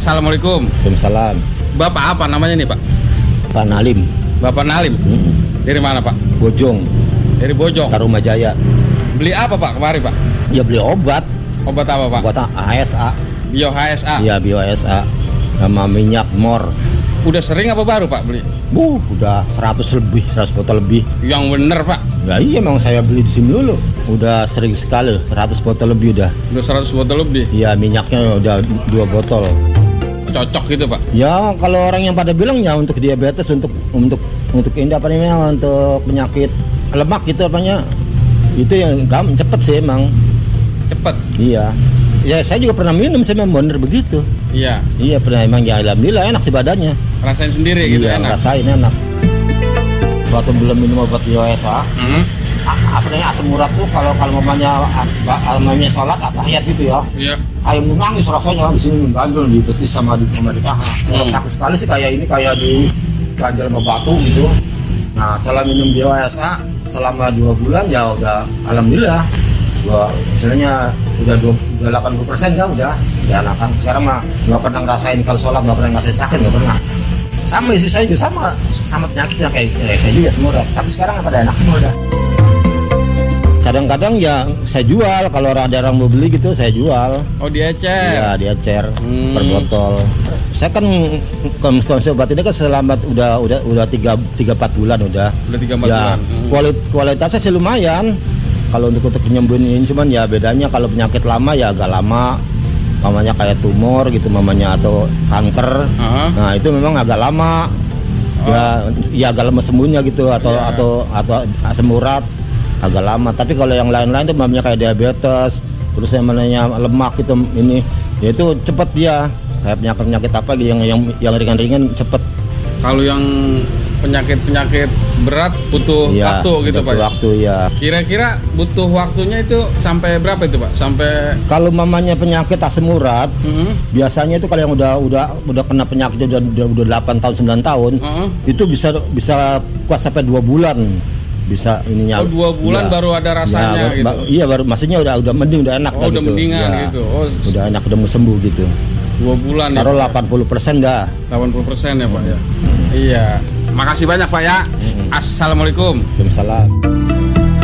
Assalamualaikum. Waalaikumsalam. Bapak apa namanya nih Pak? Pak Nalim. Bapak Nalim. Dari mana Pak? Bojong. Dari Bojong. Tarumajaya. Beli apa Pak kemarin Pak? Ya beli obat. Obat apa Pak? Obat HSA. Bio HSA. Iya bio HSA. Sama minyak mor. Udah sering apa baru Pak beli? Udah 100 lebih, 100 botol lebih. Yang bener Pak. Ya iya memang saya beli di sini dulu. Udah sering sekali, 100 botol lebih udah. Udah 100 botol lebih. Iya minyaknya udah 2 botol. Cocok gitu Pak. Ya kalau orang yang pada bilang ya untuk diabetes, untuk ini apa namanya, untuk penyakit lemak gitu apanya. Itu yang cepet sih emang. Cepet. Iya. Ya saya juga pernah minum, saya memang bener begitu. Iya. Iya pernah, emang ya alhamdulillah enak sih badannya. Rasain sendiri gitu Iya, enak. rasain enak. Waktu belum minum obat IOSA, apa namanya asam urat tuh kalau mamanya sholat tahiyat gitu ya. Iya. Kayak nangis rasanya di sini ganjel di betis sama di paha. Kalau sakit sekali sih kayak ini, kayak di ganjel sama batu gitu. Nah setelah minum IOSA selama 2 bulan ya udah alhamdulillah. Misalnya udah 80% kan udah enakan. Sekarang mah nggak pernah ngerasain kalau sholat, nggak pernah ngerasain sakit, nggak pernah. Sama istri saya juga sama penyakitnya kayak saya juga semua udah. Tapi sekarang pada enak semua udah. Kadang-kadang ya saya jual, kalau ada orang mau beli gitu saya jual. Oh diecer. Iya diecer per botol. Saya kan konsumsi obat ini kan selama udah 3-4 bulan udah. Udah 3-4 ya, bulan. Kualitasnya sih lumayan. Kalau untuk nyembuhin ini cuman ya bedanya kalau penyakit lama ya agak lama. Mamanya kayak tumor gitu mamanya atau kanker. Nah, itu memang agak lama. Ya agak lama sembuhnya gitu atau asam urat agak lama. Tapi kalau yang lain-lain itu mamanya kayak diabetes, terus yang namanya lemak itu ini ya itu cepet dia. Kayak penyakit apa gitu yang ringan-ringan cepet. Kalau yang penyakit berat butuh waktu gitu Pak. Waktu ya. Kira-kira butuh waktunya itu sampai berapa itu Pak? Sampai kalau mamanya penyakit asam urat, biasanya itu kalau yang udah kena penyakit udah 8 tahun 9 tahun, itu bisa kuat sampai 2 bulan. Bisa ininya. Oh 2 bulan ya. Baru ada rasanya gitu. Iya baru maksudnya udah mending, udah enak. Oh udah gitu. mendingan ya, gitu. Oh udah enak, udah mau sembuh gitu. 2 bulan taruh ya. 80% dah. 80% ya Pak ya. Iya. Makasih banyak Pak ya. Assalamualaikum. Waalaikumsalam.